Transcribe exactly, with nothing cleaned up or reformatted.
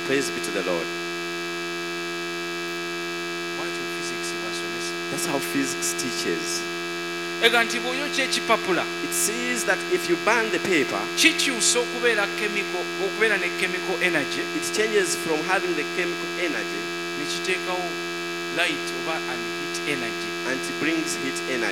Praise be to the Lord. Bwatyo physics basomesa. That's how physics teaches. Ega nti bw'oyokya ekipapula It says that if you burn the paper, kikyusa okubeera chemical okubeera ne chemical energy it changes from having the chemical energy ne kiteekawo light oba and heat energy. and it brings heat energy.